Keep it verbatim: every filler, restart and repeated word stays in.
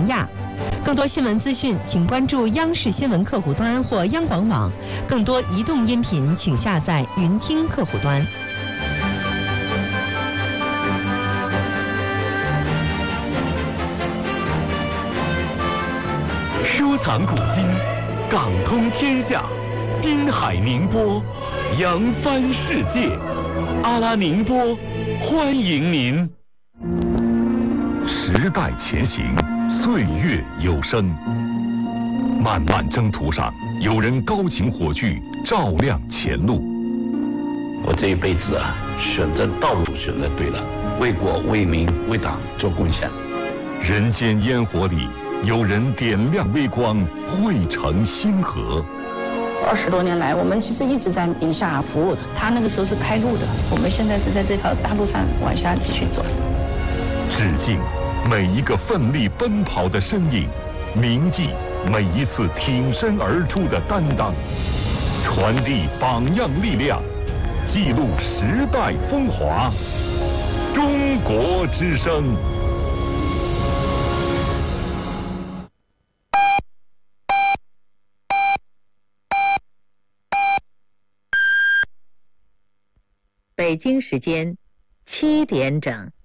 亚。更多新闻资讯，请关注央视新闻客户端或央广网。更多移动音频，请下载云听客户端。 收藏古今，港通天下，滨海宁波，扬帆世界。阿拉宁波，欢迎您。时代前行，岁月有声。漫漫征途上，有人高擎火炬，照亮前路。 我这一辈子啊，选择道路选择对了，为国为民为党做贡献。 人间烟火里，有人点亮微光，汇成星河。 二十多年来，我们其实一直在宁夏服务的。他那个时候是开路的，我们现在是在这条大路上往下继续走。 致敬每一个奋力奔跑的身影，铭记每一次挺身而出的担当，传递榜样力量，记录时代风华。中国之声。 北京时间七点整。